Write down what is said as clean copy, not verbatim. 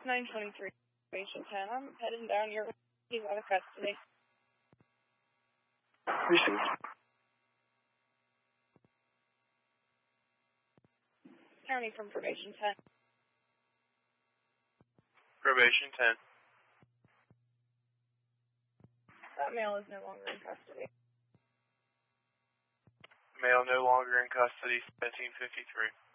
923, Probation 10. I'm heading down your way. He's out of custody. Received. County from Probation 10. Probation 10. That male is no longer in custody. Male no longer in custody, 1753.